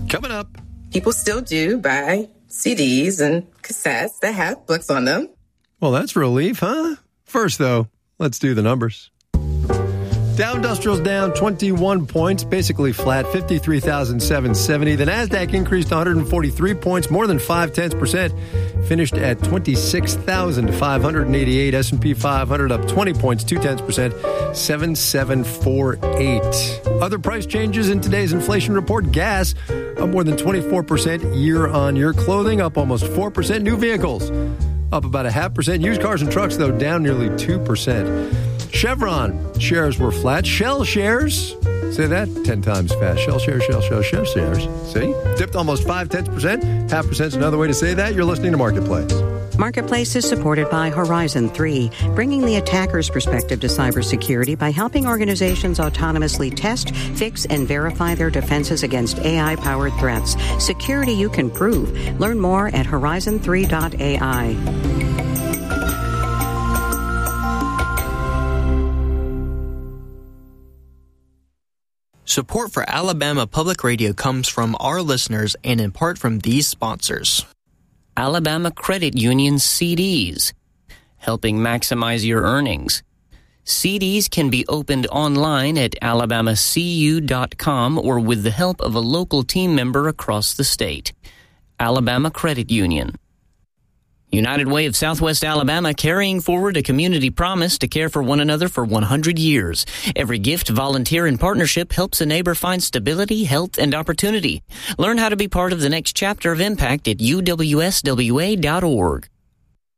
Coming up. People still do buy CDs and cassettes that have books on them. Well, that's relief, huh? First, though, let's do the numbers. Dow Industrial's down 21 points, basically flat, 53,770. The NASDAQ increased 143 points, more than 0.5%, finished at 26,588. S&P 500 up 20 points, 0.2%, 7748. Other price changes in today's inflation report. Gas up more than 24% year-on-year. Clothing up almost 4%. New vehicles up about 0.5%. Used cars and trucks, though, down nearly 2%. Chevron shares were flat. Shell shares, say that 10 times fast. Shell shares. See? Dipped almost 0.5%. 0.5% is another way to say that. You're listening to Marketplace. Marketplace is supported by Horizon 3, bringing the attacker's perspective to cybersecurity by helping organizations autonomously test, fix, and verify their defenses against AI-powered threats. Security you can prove. Learn more at horizon3.ai. Support for Alabama Public Radio comes from our listeners and in part from these sponsors. Alabama Credit Union CDs, helping maximize your earnings. CDs can be opened online at alabamacu.com or with the help of a local team member across the state. Alabama Credit Union. United Way of Southwest Alabama, carrying forward a community promise to care for one another for 100 years. Every gift, volunteer, and partnership helps a neighbor find stability, health, and opportunity. Learn how to be part of the next chapter of impact at uwswa.org.